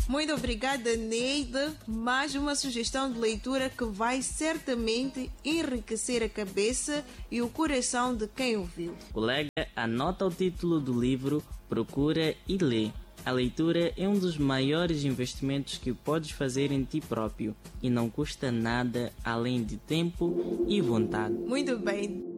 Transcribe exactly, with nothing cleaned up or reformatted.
Muito obrigada, Neide. Mais uma sugestão de leitura que vai certamente enriquecer a cabeça e o coração de quem ouviu. Colega, anota o título do livro, procura e lê. A leitura é um dos maiores investimentos que podes fazer em ti próprio e não custa nada além de tempo e vontade. Muito bem.